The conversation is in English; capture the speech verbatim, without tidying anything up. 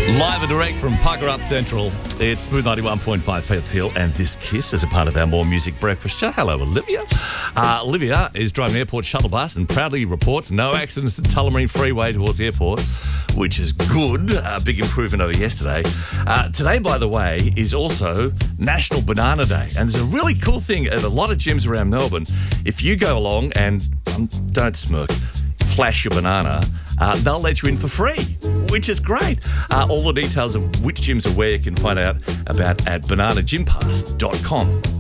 Live and direct from Pucker Up Central, it's Smooth ninety-one point five Faith Hill and This Kiss as a part of our More Music Breakfast show. Hello, Olivia. Uh, Olivia is driving an airport shuttle bus and proudly reports no accidents at Tullamarine Freeway towards the airport, which is good. A big improvement over yesterday. Uh, today, by the way, is also National Banana Day. And there's a really cool thing at a lot of gyms around Melbourne. If you go along and, um, don't smirk, flash your banana, uh, they'll let you in for free, which is great. Uh, all the details of which gyms are where you can find out about at banana gym pass dot com.